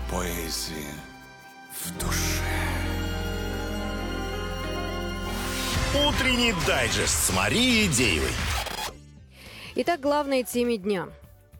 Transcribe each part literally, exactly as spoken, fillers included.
поэзии в душе. Утренний дайджест с Марией Деевой. Итак, главной теме дня.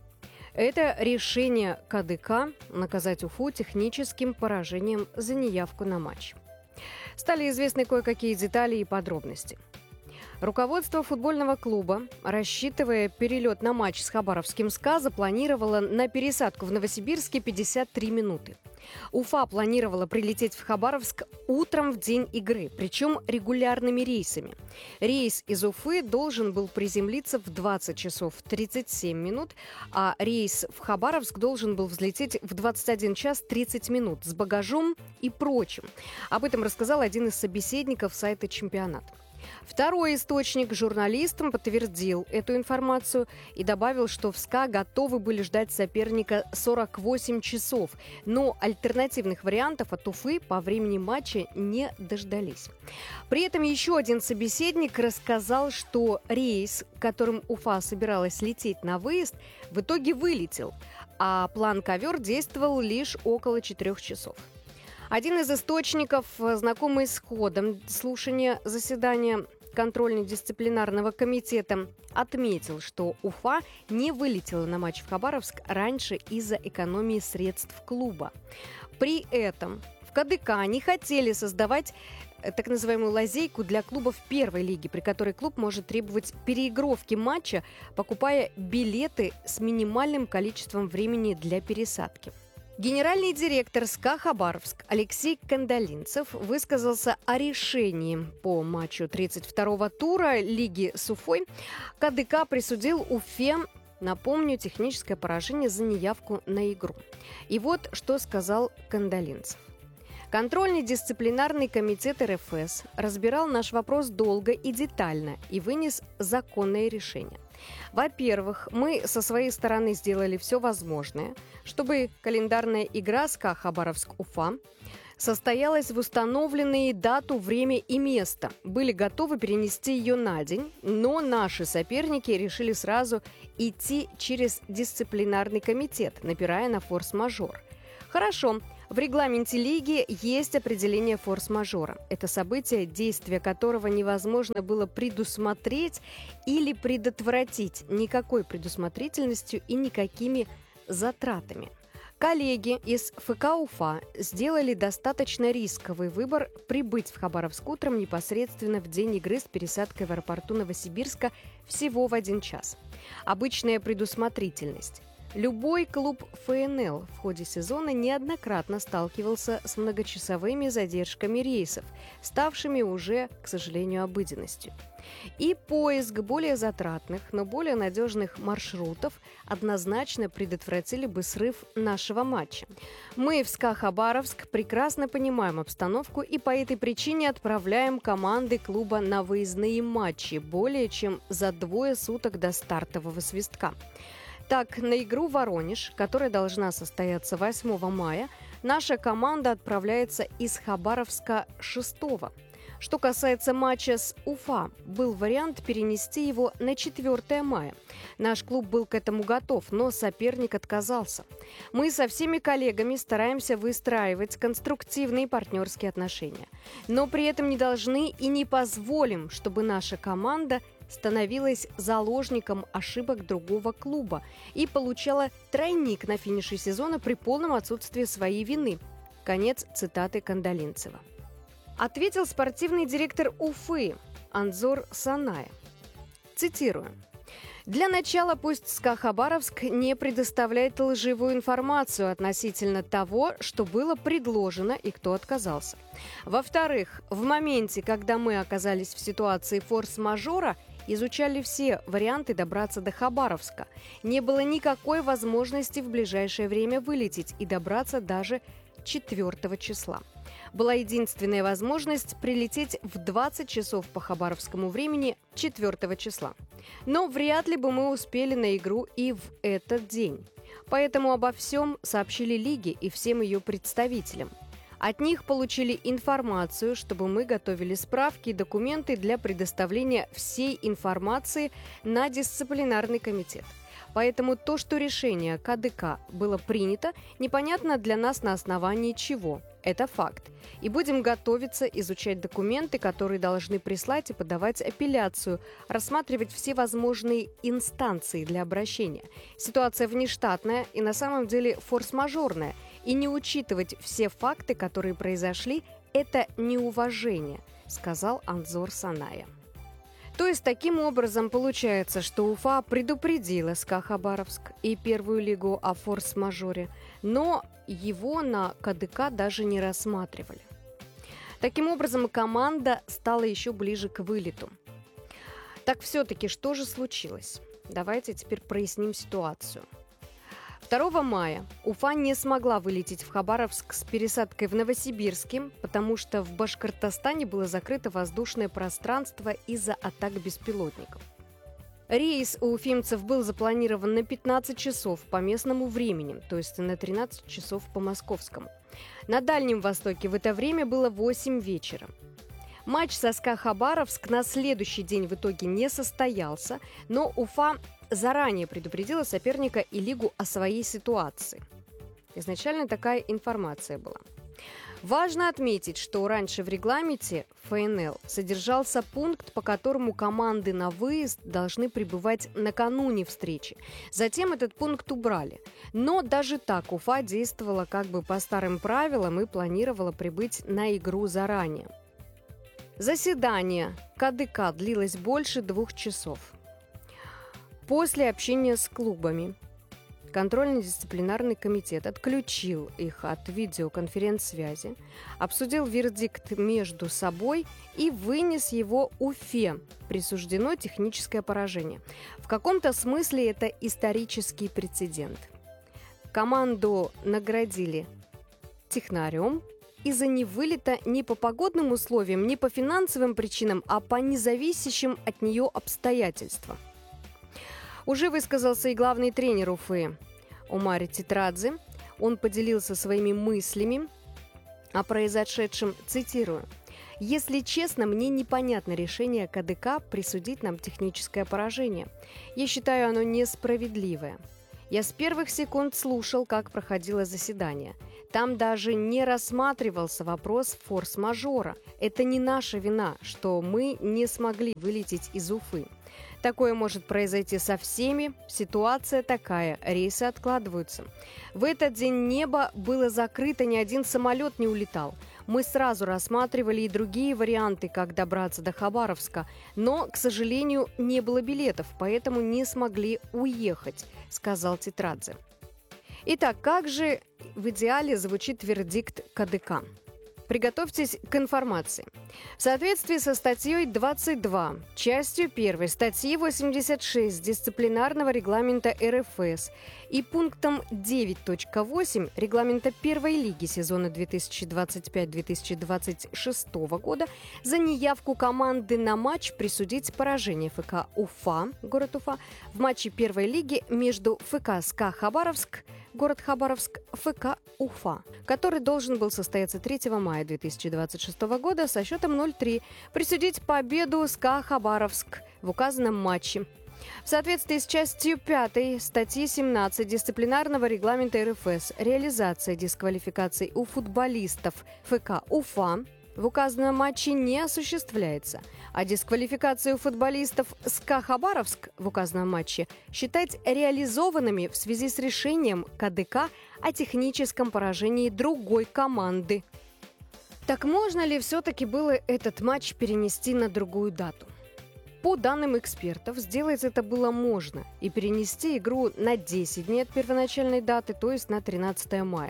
Это решение КАДК наказать Уфу техническим поражением за неявку на матч. Стали известны кое-какие детали и подробности. Руководство футбольного клуба, рассчитывая перелет на матч с хабаровским СКА, запланировало на пересадку в Новосибирске пятьдесят три минуты. Уфа планировала прилететь в Хабаровск утром в день игры, причем регулярными рейсами. Рейс из Уфы должен был приземлиться в двадцать часов тридцать семь минут, а рейс в Хабаровск должен был взлететь в двадцать один час тридцать минут с багажом и прочим. Об этом рассказал один из собеседников сайта «Чемпионат». Второй источник журналистам подтвердил эту информацию и добавил, что в СКА готовы были ждать соперника сорок восемь часов, но альтернативных вариантов от Уфы по времени матча не дождались. При этом еще один собеседник рассказал, что рейс, которым Уфа собиралась лететь на выезд, в итоге вылетел, а план «Ковер» действовал лишь около четырех часов. Один из источников, знакомый с ходом слушания заседания контрольно-дисциплинарного комитета, отметил, что Уфа не вылетела на матч в Хабаровск раньше из-за экономии средств клуба. При этом в КАДК не хотели создавать так называемую лазейку для клубов первой лиги, при которой клуб может требовать переигровки матча, покупая билеты с минимальным количеством времени для пересадки. Генеральный директор СКА «Хабаровск» Алексей Кандалинцев высказался о решении по матчу тридцать второго тура Лиги с Уфой. КАДК присудил Уфе, напомню, техническое поражение за неявку на игру. И вот что сказал Кандалинцев. Контрольный дисциплинарный комитет эр эф эс разбирал наш вопрос долго и детально и вынес законное решение. Во-первых, мы со своей стороны сделали все возможное, чтобы календарная игра СКА Хабаровск-Уфа состоялась в установленные дату, время и место. Были готовы перенести ее на день, но наши соперники решили сразу идти через дисциплинарный комитет, напирая на форс-мажор. Хорошо. В регламенте лиги есть определение форс-мажора. Это событие, действие которого невозможно было предусмотреть или предотвратить никакой предусмотрительностью и никакими затратами. Коллеги из эф ка Уфа сделали достаточно рисковый выбор прибыть в Хабаровск утром непосредственно в день игры с пересадкой в аэропорту Новосибирска всего в один час. Обычная предусмотрительность. Любой клуб эф эн эл в ходе сезона неоднократно сталкивался с многочасовыми задержками рейсов, ставшими уже, к сожалению, обыденностью. И поиск более затратных, но более надежных маршрутов однозначно предотвратили бы срыв нашего матча. Мы в СКА Хабаровск прекрасно понимаем обстановку и по этой причине отправляем команды клуба на выездные матчи более чем за двое суток до стартового свистка. Так, на игру «Воронеж», которая должна состояться восьмого мая, наша команда отправляется из Хабаровска шестого. Что касается матча с Уфа, был вариант перенести его на четвёртое мая. Наш клуб был к этому готов, но соперник отказался. Мы со всеми коллегами стараемся выстраивать конструктивные партнерские отношения. Но при этом не должны и не позволим, чтобы наша команда становилась заложником ошибок другого клуба и получала тройник на финише сезона при полном отсутствии своей вины. Конец цитаты Кандалинцева. Ответил спортивный директор Уфы Анзор Саная. Цитирую. Для начала пусть СКА Хабаровск не предоставляет лживую информацию относительно того, что было предложено и кто отказался. Во-вторых, в моменте, когда мы оказались в ситуации форс-мажора, изучали все варианты добраться до Хабаровска. Не было никакой возможности в ближайшее время вылететь и добраться даже четвёртого числа. Была единственная возможность прилететь в двадцать часов по хабаровскому времени четвёртого числа. Но вряд ли бы мы успели на игру и в этот день. Поэтому обо всем сообщили лиге и всем ее представителям. От них получили информацию, чтобы мы готовили справки и документы для предоставления всей информации на дисциплинарный комитет. Поэтому то, что решение КАДК было принято, непонятно для нас на основании чего. Это факт. И будем готовиться изучать документы, которые должны прислать и подавать апелляцию, рассматривать все возможные инстанции для обращения. Ситуация внештатная и на самом деле форс-мажорная. И не учитывать все факты, которые произошли, это неуважение, сказал Анзор Саная. То есть таким образом получается, что Уфа предупредила СКА Хабаровск и первую лигу о форс-мажоре, но его на КАДК даже не рассматривали. Таким образом, команда стала еще ближе к вылету. Так все-таки что же случилось? Давайте теперь проясним ситуацию. второго мая Уфа не смогла вылететь в Хабаровск с пересадкой в Новосибирске, потому что в Башкортостане было закрыто воздушное пространство из-за атак беспилотников. Рейс у уфимцев был запланирован на пятнадцать часов по местному времени, то есть на тринадцать часов по московскому. На Дальнем Востоке в это время было восемь вечера. Матч со СКА Хабаровск на следующий день в итоге не состоялся, но Уфа заранее предупредила соперника и лигу о своей ситуации. Изначально такая информация была. Важно отметить, что раньше в регламенте ФНЛ содержался пункт, по которому команды на выезд должны прибывать накануне встречи. Затем этот пункт убрали. Но даже так Уфа действовала как бы по старым правилам и планировала прибыть на игру заранее. Заседание КАДК длилось больше двух часов. После общения с клубами контрольно-дисциплинарный комитет отключил их от видеоконференц-связи, обсудил вердикт между собой и вынес его Уфе. Присуждено техническое поражение. В каком-то смысле это исторический прецедент. Команду наградили технарем из-за невылета не по погодным условиям, не по финансовым причинам, а по независящим от нее обстоятельствам. Уже высказался и главный тренер Уфы Омар Тетрадзе. Он поделился своими мыслями о произошедшем, цитирую. «Если честно, мне непонятно решение КАДК присудить нам техническое поражение. Я считаю, оно несправедливое. Я с первых секунд слушал, как проходило заседание. Там даже не рассматривался вопрос форс-мажора. Это не наша вина, что мы не смогли вылететь из Уфы. Такое может произойти со всеми. Ситуация такая, рейсы откладываются. В этот день небо было закрыто, ни один самолет не улетал. Мы сразу рассматривали и другие варианты, как добраться до Хабаровска, но, к сожалению, не было билетов, поэтому не смогли уехать», — сказал Тетрадзе. Итак, как же в идеале звучит вердикт КАДК? Приготовьтесь к информации. В соответствии со статьей двадцать два, частью первой статьи восемьдесят шесть дисциплинарного регламента эр эф эс и пунктом девять точка восемь регламента первой лиги сезона две тысячи двадцать пять - две тысячи двадцать шесть года за неявку команды на матч присудить поражение ФК Уфа, город Уфа, в матче первой лиги между ФК СКА Хабаровск, город Хабаровск, ФК Уфа, который должен был состояться третьего мая две тысячи двадцать шестого года со счетом ноль три, присудить победу СКА Хабаровск в указанном матче. В соответствии с частью пятой статьи семнадцать дисциплинарного регламента эр эф эс реализация дисквалификаций у футболистов ФК Уфа в указанном матче не осуществляется, а дисквалификацию футболистов СКА Хабаровск в указанном матче считать реализованными в связи с решением КАДК о техническом поражении другой команды. Так можно ли все-таки было этот матч перенести на другую дату? По данным экспертов, сделать это было можно и перенести игру на десять дней от первоначальной даты, то есть на тринадцатое мая.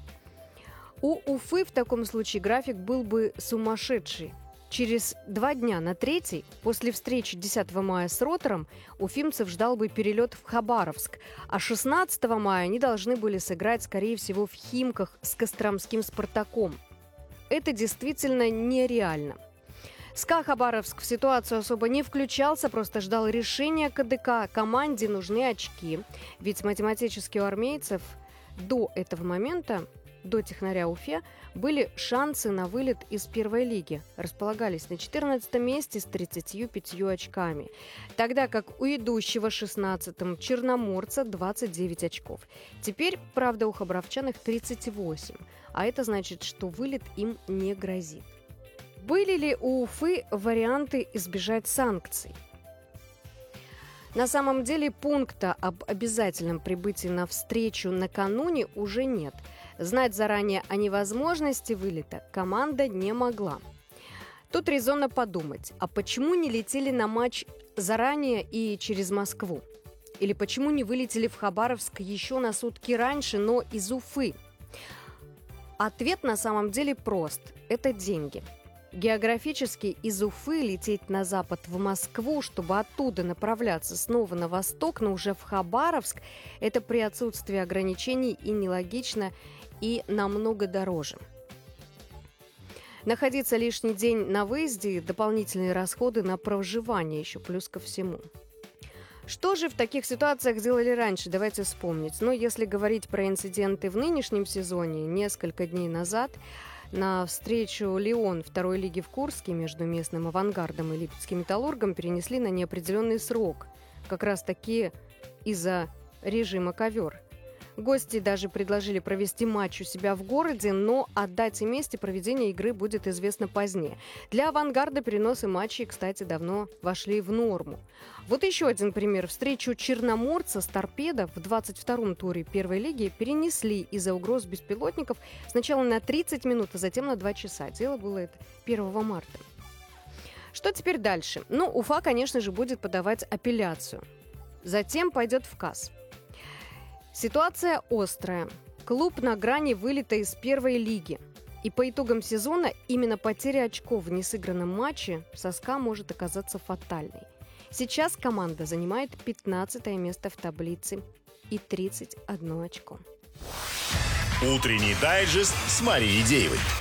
У Уфы в таком случае график был бы сумасшедший. Через два дня на третий, после встречи десятого мая с Ротором, уфимцев ждал бы перелет в Хабаровск, а шестнадцатого мая они должны были сыграть, скорее всего, в Химках с костромским «Спартаком». Это действительно нереально. СКА Хабаровск в ситуацию особо не включался, просто ждал решения КАДК. Команде нужны очки, ведь математически у армейцев до этого момента до технаря Уфе были шансы на вылет из первой лиги. Располагались на четырнадцатом месте с тридцатью пятью очками. Тогда как у идущего шестнадцатым Черноморца двадцать девять очков. Теперь, правда, у хабаровчан их тридцать восемь. А это значит, что вылет им не грозит. Были ли у Уфы варианты избежать санкций? На самом деле пункта об обязательном прибытии на встречу накануне уже нет. Знать заранее о невозможности вылета команда не могла. Тут резонно подумать, а почему не летели на матч заранее и через Москву? Или почему не вылетели в Хабаровск еще на сутки раньше, но из Уфы? Ответ на самом деле прост – это деньги. Географически из Уфы лететь на запад в Москву, чтобы оттуда направляться снова на восток, но уже в Хабаровск, это при отсутствии ограничений и нелогично, и намного дороже. Находиться лишний день на выезде – дополнительные расходы на проживание еще плюс ко всему. Что же в таких ситуациях делали раньше? Давайте вспомнить. Но если говорить про инциденты в нынешнем сезоне, несколько дней назад на встречу «Лион» второй лиги в Курске между местным «Авангардом» и липецким «Металлургом» перенесли на неопределенный срок. Как раз таки из-за режима ковер. Гости даже предложили провести матч у себя в городе, но о дате и месте проведения игры будет известно позднее. Для «Авангарда» переносы матчей, кстати, давно вошли в норму. Вот еще один пример. Встречу Черноморца с «Торпедо» в двадцать втором туре первой лиги перенесли из-за угроз беспилотников сначала на тридцать минут, а затем на два часа. Дело было это первого марта. Что теперь дальше? Ну, Уфа, конечно же, будет подавать апелляцию. Затем пойдет в КАС. Ситуация острая. Клуб на грани вылета из первой лиги. И по итогам сезона именно потеря очков в несыгранном матче со СКА может оказаться фатальной. Сейчас команда занимает пятнадцатое место в таблице и тридцать одно очко. Утренний дайджест с Марией Деевой.